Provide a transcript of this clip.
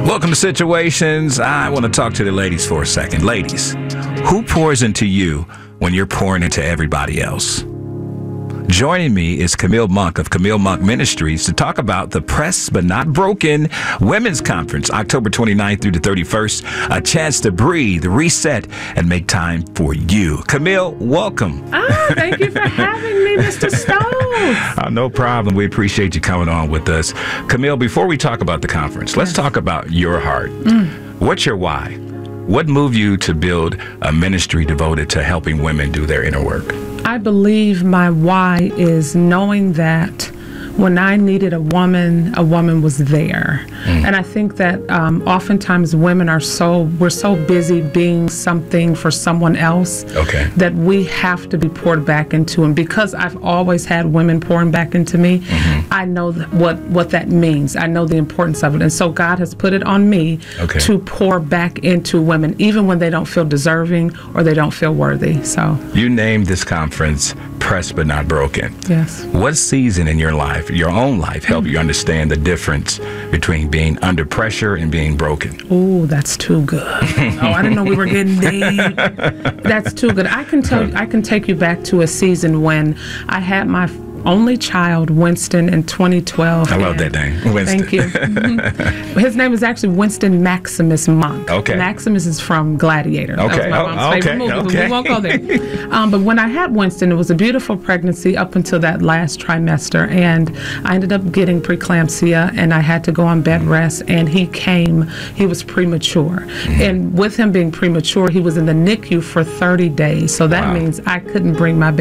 Welcome to Situations. I want to talk to the ladies for a second. Ladies, who pours into you when you're pouring into everybody else? Joining me is Camille Monk of Camille Monk Ministries to talk about the Pressed But Not Broken Women's Conference, October 29th through the 31st. A chance to breathe, reset, and make time for you. Camille, welcome. Thank you for having me, Mr. Stone. No problem. We appreciate you coming on with us. Camille, before we talk about the conference, let's talk about your heart. What's your why? What moved you to build a ministry devoted to helping women do their inner work? I believe my why is knowing that when I needed a woman was there. And I think that oftentimes women we're so busy being something for someone else that we have to be poured back into. And because I've always had women pouring back into me, I know what that means. I know the importance of it. And so God has put it on me to pour back into women, even when they don't feel deserving or they don't feel worthy. So you named this conference Pressed But Not Broken. Yes. What season in your life, your own life, helped you understand the difference between being under pressure and being broken? Oh, that's too good. I didn't know we were getting deep. That's too good. I can take you back to a season when I had my only child, Winston, in 2012. I love that name, Winston. Thank you. His name is actually Winston Maximus Monk. Maximus is from Gladiator. That was my mom's favorite movie, but we won't go there. But when I had Winston, it was a beautiful pregnancy up until that last trimester, and I ended up getting preeclampsia, and I had to go on bed rest, and he was premature. And with him being premature, he was in the NICU for 30 days, so that means I couldn't bring my